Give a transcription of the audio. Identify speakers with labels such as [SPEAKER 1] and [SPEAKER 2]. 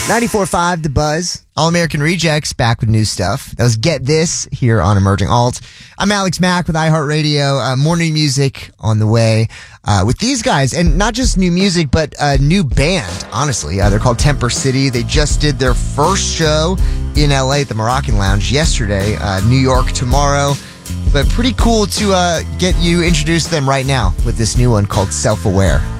[SPEAKER 1] 94.5 The Buzz. All American Rejects back with new stuff. That was Get This here on Emerging Alt. I'm Alex Mack with iHeartRadio. Morning music on the way with these guys. And not just new music, but a new band, honestly. They're called Temper City. They just did their first show in LA at the Moroccan Lounge yesterday. New York tomorrow. But pretty cool to get you introduced to them right now with this new one called Self-Aware.